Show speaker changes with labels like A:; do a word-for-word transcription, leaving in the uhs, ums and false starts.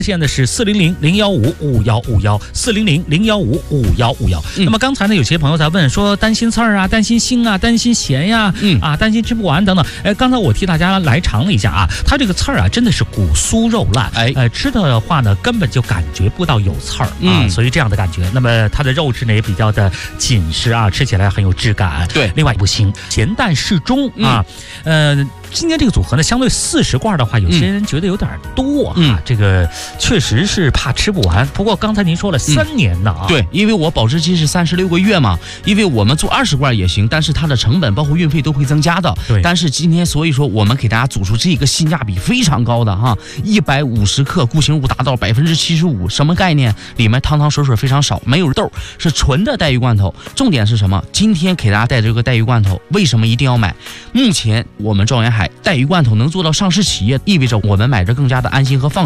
A: 现的是四零零零幺五五幺五幺四零零零幺五五幺五幺。那么刚才呢，有些朋友在问说担心刺儿啊，担心腥啊，担心咸呀，嗯啊，担心吃不完等等。哎，刚才我替大家来尝了一下啊，它这个刺儿啊，真的是骨酥肉烂，哎，呃，吃的话呢，根本就感觉不到有刺儿啊，嗯、所以这样的感觉。那么它的肉质呢也比较的紧实啊，吃起来很有质感。对，另外不腥，咸淡适中啊，嗯、呃。今年这个组合呢，相对四十罐的话，有些人觉得有点多啊。嗯、这个确实是怕吃不完。不过刚才您说了三年呢啊、
B: 嗯，对，因为我保质期是三十六个月嘛，因为我们做二十罐也行，但是它的成本包括运费都会增加的。对，但是今天所以说我们给大家组出这个性价比非常高的哈，一百五十克固形物达到百分之七十五，什么概念？里面汤汤水水非常少，没有豆，是纯的带鱼罐头。重点是什么？今天给大家带这个带鱼罐头，为什么一定要买？目前我们状元海带鱼罐头能做到上市企业，意味着我们买着更加的安心和放心。